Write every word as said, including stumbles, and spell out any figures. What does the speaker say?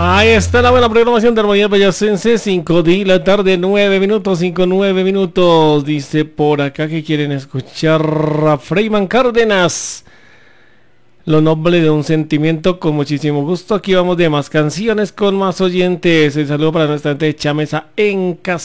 Ahí está la buena programación de Armonía Payasense, cinco de la tarde, nueve minutos, cinco, nueve minutos. Dice por acá que quieren escuchar a Freyman Cárdenas. Lo noble de un sentimiento, con muchísimo gusto. Aquí vamos de más canciones con más oyentes. El saludo para nuestra gente de Chamesa en casa.